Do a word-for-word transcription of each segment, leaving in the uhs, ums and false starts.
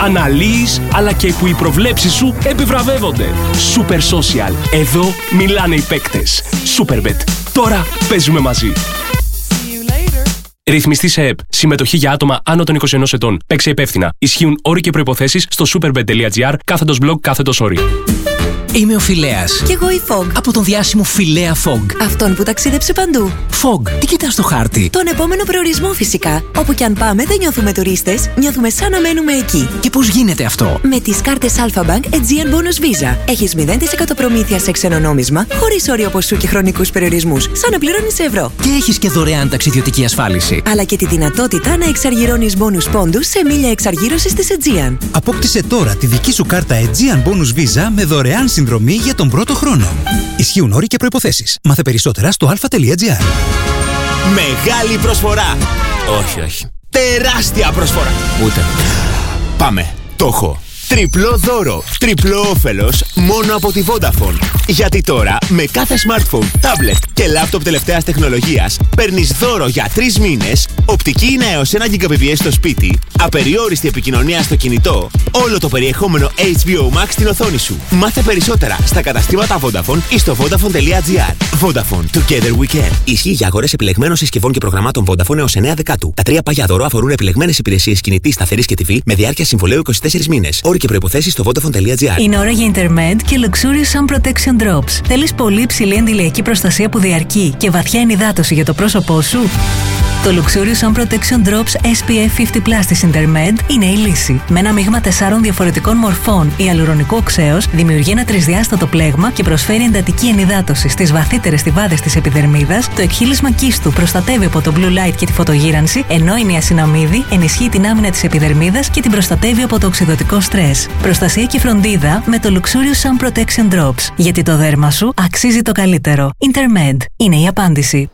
αναλύεις, αλλά και που οι προβλέψεις σου επιβραβεύονται. Super Social. Εδώ μιλάνε οι παίκτες. Superbet. Τώρα παίζουμε μαζί. Ρυθμιστή σε ΕΠ. Συμμετοχή για άτομα άνω των είκοσι ένα ετών. Παίξε υπεύθυνα. Ισχύουν όροι και προϋποθέσεις στο superbet.gr κάθετος blog κάθετος όροι. Είμαι ο Φιλέας. Κι εγώ η Fog. Από τον διάσημο Φιλέα Fog. Αυτόν που ταξίδεψε παντού. Fog, τι κοιτάς στο χάρτη? Τον επόμενο προορισμό φυσικά. Όπου κι αν πάμε δεν νιώθουμε τουρίστες, νιώθουμε σαν να μένουμε εκεί. Και πώς γίνεται αυτό? Με τις κάρτες Alpha Bank Aegean Bonus Visa. Έχεις μηδέν τοις εκατό προμήθεια σε ξένο νόμισμα, χωρίς όριο ποσού και χρονικούς περιορισμούς, σαν να πληρώνεις σε ευρώ. Και έχεις και δωρεάν ταξιδιωτική ασφάλιση. Αλλά και τη δυνατότητα να εξαργυρώνεις bonus πόντους σε μίλια εξαργύρωσης της Aegean. Απόκτησε τώρα τη δική σου κάρτα Aegean Bonus Visa με δωρεάν συνδρομή για τον πρώτο χρόνο. Ισχύουν όροι και προϋποθέσεις. Μάθε περισσότερα στο alpha.gr. Μεγάλη προσφορά! Όχι, όχι. Τεράστια προσφορά! Ούτε. Πάμε. Το έχω. Τριπλό δώρο, τριπλό όφελος μόνο από τη Vodafone. Γιατί τώρα με κάθε smartphone, tablet και laptop τελευταίας τεχνολογίας παίρνεις δώρο για τρεις μήνες, οπτική είναι έως ένα γιγαμπιτ στο σπίτι, απεριόριστη επικοινωνία στο κινητό, όλο το περιεχόμενο έιτς μπι ο Max στην οθόνη σου. Μάθε περισσότερα στα καταστήματα Vodafone ή στο vodafone.gr. Vodafone, together we can. Ισχύει για αγορές επιλεγμένων συσκευών και προγραμμάτων Vodafone έως εννέα Δεκάτου. Τα τρία πάγια δώρο αφορούν επιλεγμένες υπηρεσίες κινητής, σταθερής και τι βι με διάρκεια συμβολαίου είκοσι τέσσερις μήνες. Όροι και προϋποθέσεις στο vodafone.gr. Είναι ώρα για Intermed και Luxurious Sun Protection Drops. Θέλεις πολύ υψηλή αντιλιακή προστασία που διαρκεί και βαθιά ενυδάτωση για το πρόσωπό σου? Το Luxurious Sun Protection Drops ες πι εφ πενήντα πλας της Intermed είναι η λύση. Με ένα μείγμα τεσσάρων διαφορετικών μορφών ιαλουρονικού οξέως δημιουργεί ένα τρισδιάστατο πλέγμα και προσφέρει εντατική ενυδάτωση στις βαθύτερες στιβάδες της επιδερμίδας. Το εκχύλισμα κύστου προστατεύει από το blue light και τη φωτογύρανση, ενώ η νιασιναμίδη ενισχύει την άμυνα της επιδερμίδας και την προστατεύει από το οξυδωτικό στρες. Προστασία και φροντίδα με το Luxurious Sun Protection Drops. Γιατί το δέρμα σου αξίζει το καλύτερο. Intermed είναι η απάντηση.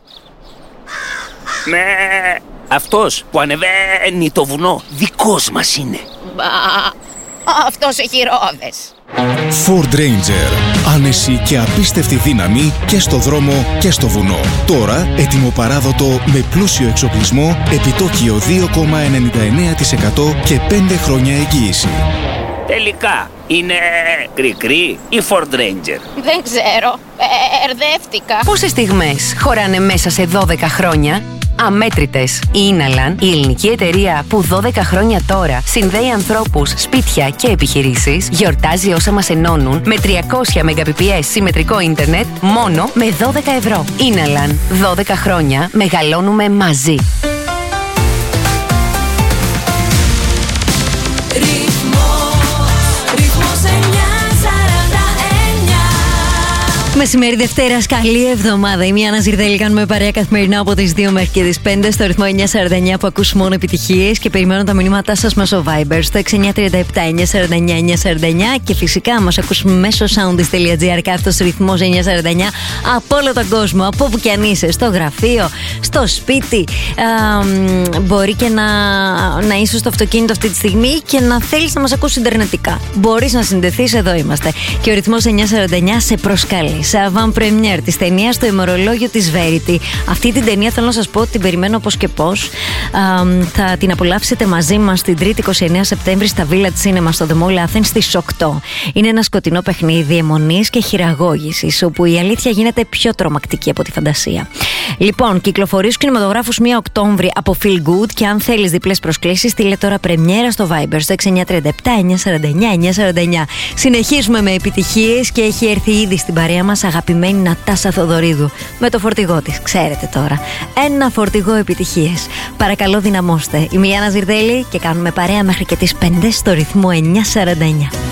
Με αυτός που ανεβαίνει το βουνό δικός μας είναι. Μπα, αυτός έχει ρόδες. Ford Ranger. Άνεση και απίστευτη δύναμη και στο δρόμο και στο βουνό. Τώρα έτοιμο παράδοτο με πλούσιο εξοπλισμό, επιτόκιο δύο κόμμα ενενήντα εννέα τοις εκατό και πέντε χρόνια εγγύηση. Τελικά είναι κρικρή ή Ford Ranger? Δεν ξέρω, ερδεύτηκα. Πόσες στιγμές χωράνε μέσα σε δώδεκα χρόνια? Αμέτρητες. Η Inalan, η ελληνική εταιρεία που δώδεκα χρόνια τώρα συνδέει ανθρώπους, σπίτια και επιχειρήσεις, γιορτάζει όσα μας ενώνουν με τριακόσια μεγαμπιτ συμμετρικό ίντερνετ μόνο με δώδεκα ευρώ. Inalan. δώδεκα χρόνια μεγαλώνουμε μαζί. Μεσημέρι Δευτέρας, καλή εβδομάδα. Είμαι η Άννα Ζιρδέλη, κάνουμε παρέα καθημερινά από τις δύο μέχρι και τις πέντε στο ρυθμό εννιά σαράντα εννιά που ακούς μόνο επιτυχίες και περιμένω τα μηνύματά σας μέσω Viber στο έξι εννιά τρία επτά εννιά σαράντα εννιά εννιά σαράντα εννιά και φυσικά μας ακούς μέσω soundis.gr κάθετος ρυθμός εννιά σαράντα εννιά από όλο τον κόσμο, από όπου και αν είσαι, στο γραφείο, στο σπίτι. Α, μπορεί και να, να είσαι στο αυτοκίνητο αυτή τη στιγμή και να θέλεις να μας ακούσεις ιντερνετικά. Μπορείς να συνδεθείς, εδώ είμαστε. Και ο ρυθμός εννιά σαράντα εννιά σε προσκαλεί σε avant premiere της ταινίας Το ημερολόγιο της Verity. Αυτή την ταινία θέλω να σας πω ότι την περιμένω πώς και πώς. Α, θα την απολαύσετε μαζί μας την Τρίτη είκοσι εννέα Σεπτέμβρη στα Village Cinema στο The Mall Athens στις οκτώ. Είναι ένα σκοτεινό παιχνίδι αιμονής και χειραγώγησης, όπου η αλήθεια γίνεται πιο τρομακτική από τη φαντασία. Λοιπόν, κυκλοφορεί στους κινηματογράφους πρώτη Οκτώβρη από Feel Good και αν θέλεις διπλές προσκλήσεις, στείλε τώρα πρεμιέρα στο Viber στο έξι εννιά τρία επτά εννιά σαράντα εννιά εννιά σαράντα εννιά. Συνεχίζουμε με επιτυχίες και έχει έρθει ήδη στην παρέα μας αγαπημένη Νατάσα Θοδωρίδου με το φορτηγό της. Ξέρετε τώρα, ένα φορτηγό επιτυχίες. Παρακαλώ δυναμώστε. Είμαι η Άννα Ζιρδέλη και κάνουμε παρέα μέχρι και τις πέντε στο ρυθμό εννιά σαράντα εννιά.